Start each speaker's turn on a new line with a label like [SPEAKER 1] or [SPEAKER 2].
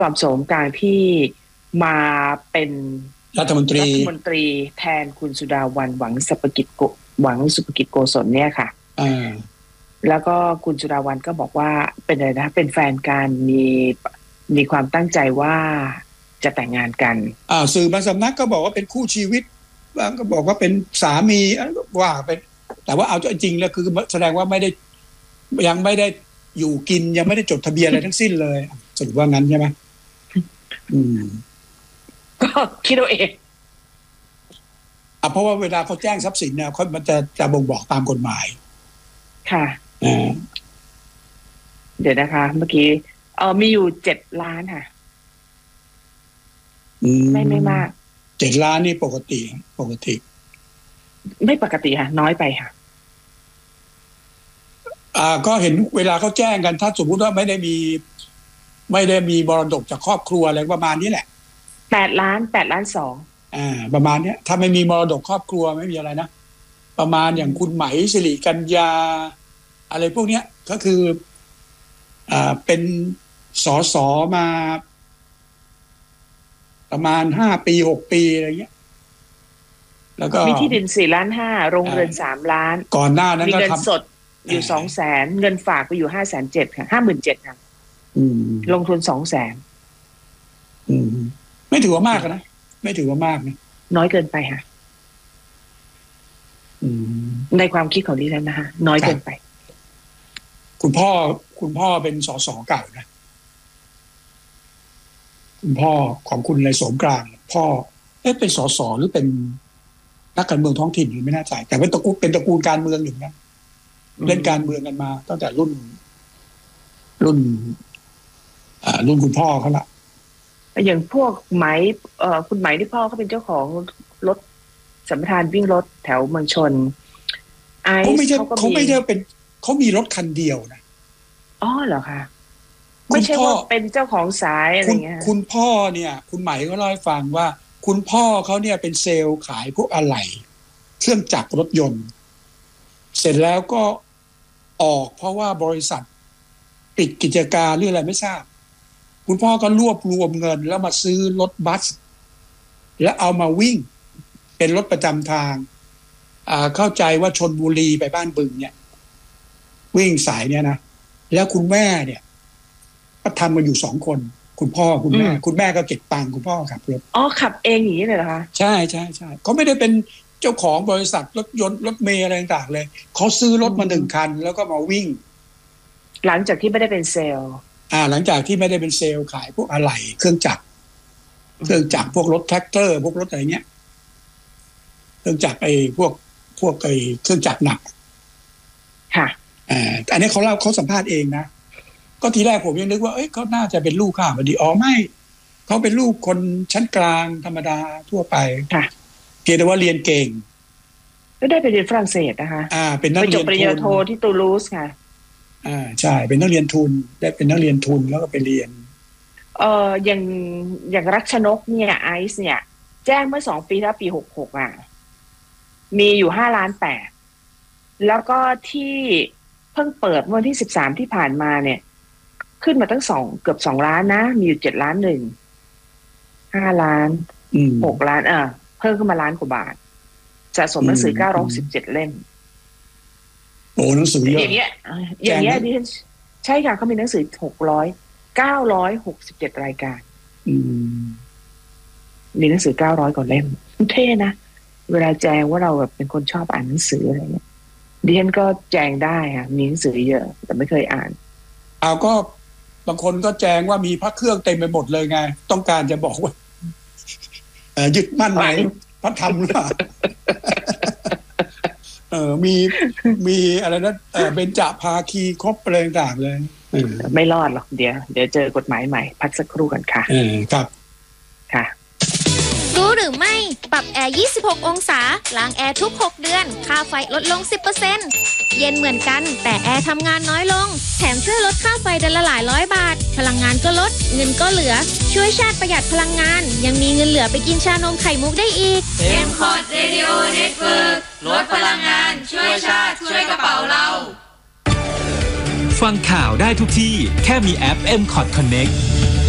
[SPEAKER 1] ปลอมโฉมการที่มาเป็น
[SPEAKER 2] รัฐมนต
[SPEAKER 1] รีแทนคุณสุดาวันหวังสุภกิจโกศลเนี่ยค่ะแล้วก็คุณสุดาวันก็บอกว่าเป็นอะไรนะเป็นแฟนกันมีความตั้งใจว่าจะแต่งงานกัน
[SPEAKER 2] สื่อบางสำนักก็บอกว่าเป็นคู่ชีวิตบางก็บอกว่าเป็นสามีว่าเป็นแต่ว่าเอาจริงๆแล้วคือแสดงว่ายังไม่ได้อยู่กินยังไม่ได้จดทะเบียนอะไรทั้งสิ้นเลยสรุปว่างั้นใช่ไหม
[SPEAKER 1] ก็คิดเอาเอง
[SPEAKER 2] เพราะว่าเวลาเขาแจ้งทรัพย์สินเนี่ยมันจะบ่งบอกตามกฎหมาย
[SPEAKER 1] ค่ะเดี๋ยวนะคะเมื่อกี้มีอยู่7 ล้านค่ะไม่มาก
[SPEAKER 2] 7 ล้านนี่ปกติ
[SPEAKER 1] ไม่ปกติค่ะน้อยไปค่ะ
[SPEAKER 2] ก็เห็นเวลาเขาแจ้งกันถ้าสมมุติว่าไม่ได้มีมรดกจากครอบครัวอะไรประมาณนี้แหละ
[SPEAKER 1] 8 ล้าน2
[SPEAKER 2] ประมาณนี้ถ้าไม่มีมรดกครอบครัวไม่มีอะไรนะประมาณอย่างคุณไหมสิริกัญญาอะไรพวกเนี้ยก็คือเป็นสสมาประมาณ5 ปี6 ปีอะไรเงี้ยแล้วก็
[SPEAKER 1] มีที่ดิน4.5 ล้านโรงเรือน3 ล้าน
[SPEAKER 2] ก่อนหน้านั้น
[SPEAKER 1] มีเงินสดอยู่200,000เงินฝากไปอยู่570,000ค่ะ57,000ค่ะลงทุน200,000
[SPEAKER 2] ไม่ถือว่ามากนะไม่ถือว่ามากนะ
[SPEAKER 1] น้อยเกินไปค่ะในความคิดของดิฉันนะคะน้อยเกินไป
[SPEAKER 2] คุณพ่อเป็นสสเก่านะคุณพ่อของคุณในสมกลางพ่อเป็นสสหรือเป็นนักการเมืองท้องถิ่นหรือไม่แน่ใจแต่เป็นตระกูลการเมืองอยู่นะเล่นการเมืองกันมาตั้งแต่รุ่นคุณพ่อเขาละ
[SPEAKER 1] อย่างพวกไหมคุณไหมที่พ่อเขาเป็นเจ้าของรถสัมปทานวิ่งรถแถวเมืองชน
[SPEAKER 2] เขาไม่ใช่เป็นเขามีรถคันเดียวนะ
[SPEAKER 1] เหรอคะไม่ใช่ว่าเป็นเจ้าของสายอะไรเงี้ย
[SPEAKER 2] คุณพ่อเนี่ยคุณไหมก็เล่าให้ฟังว่าคุณพ่อเขาเนี่ยเป็นเซลล์ขายพวกอะไหล่เครื่องจักรรถยนต์เสร็จแล้วก็ออกเพราะว่าบริษัทปิดกิจการหรืออะไรไม่ทราบคุณพ่อก็รวบรวมเงินแล้วมาซื้อรถบัสแล้วเอามาวิ่งเป็นรถประจำทางเข้าใจว่าชลบุรีไปบ้านบึงเนี่ยวิ่งสายเนี่ยนะแล้วคุณแม่เนี่ยก็ทำกันอยู่2 คนคุณพ่อคุณแม่ก็เก็บตังค์คุณพ่อขับรถ
[SPEAKER 1] ขับเองอย่างนี้เลยเหรอคะ
[SPEAKER 2] ใช่เขาไม่ได้เป็นเจ้าของบริษัทรถยนต์รถเมล์อะไรต่างๆเลยเขาซื้อรถมา1 คันแล้วก็มาวิ่ง
[SPEAKER 1] หลังจากที่ไม่ได้เป็นเซลล์
[SPEAKER 2] หลังจากที่ไม่ได้เป็นเซลล์ขายพวกอะไหล่เครื่องจักรพวกรถแทรกเตอร์พวกรถอะไรเงี้ยเครื่องจักรพวกเครื่องจักรหนัก
[SPEAKER 1] ค่ะ
[SPEAKER 2] อันนี้เขาสัมภาษณ์เองนะก็ทีแรกผมยังนึกว่าเขาน่าจะเป็นลูกข้าพอดีไม่เขาเป็นลูกคนชั้นกลางธรรมดาทั่วไป
[SPEAKER 1] ค่ะ
[SPEAKER 2] เพียงแต่ว่าเรียนเก่ง
[SPEAKER 1] ก็ได้ไปเรียนฝรั่งเศสนะคะ
[SPEAKER 2] เป็นนักเรียนทุน
[SPEAKER 1] ไปจบปริญญาโทที่ตูลูสค่ะ
[SPEAKER 2] ใช่เป็นนักเรียนทุนได้เป็นนักเรียนทุนแล้วก็ไปเรียน
[SPEAKER 1] อย่างรัชนกเนี่ยไอซ์เนี่ยแจ้งเมื่อ2 ปีแล้วปี66มีอยู่5.8 ล้านแล้วก็ที่เพิ่งเปิดวันที่13ที่ผ่านมาเนี่ยขึ้นมาตั้งเกือบ2 ล้านนะมีอยู่7.1 ล้าน5 ล้าน6 ล้านเพิ่มขึ้นมา1 ล้านกว่าบาทสะสมหนังสือ917 เล่ม
[SPEAKER 2] โอ้หนังสือเยอะ
[SPEAKER 1] อย่างเงี้ยดิฉันใช่ค่ะเขามีหนังสือ967 รายการมีหนังสือ900 กว่าเล่มเท่นะเวลาแจ้งว่าเราแบบเป็นคนชอบอ่านหนังสืออะไรเงี้ยดิฉันก็แจ้งได้ค่ะมีหนังสือเยอะแต่ไม่เคยอ่าน
[SPEAKER 2] ก็บางคนก็แจ้งว่ามีพระเครื่องเต็มไปหมดเลยไงต้องการจะบอกว่ายึดมั่นไหมพระธรรมหรือเปล่ามีอะไรนะเบญจภาคีครบอะไรต่างๆเลย
[SPEAKER 1] ไม่รอดหรอกเดี๋ยวเจอกฎหมายใหม่พักสักครู่กันค่ะ
[SPEAKER 2] ครับ
[SPEAKER 1] ค่ะ
[SPEAKER 3] รู้หรือไม่ปรับแอร์26 องศาล้างแอร์ทุก6 เดือนค่าไฟลดลง 10% เย็นเหมือนกันแต่แอร์ทำงานน้อยลงแถมช่วยลดค่าไฟเดือนละหลาย100 บาทพลังงานก็ลดเงินก็เหลือช่วยชาติประหยัดพลังงานยังมีเงินเหลือไปกินชานมไข่มุกได้อีก
[SPEAKER 4] M-Cot Radio Network ลดพลังงานช่วยชาติช่วยกระเป๋าเรา
[SPEAKER 5] ฟังข่าวได้ทุกที่แค่มีแอป M-Cot Connect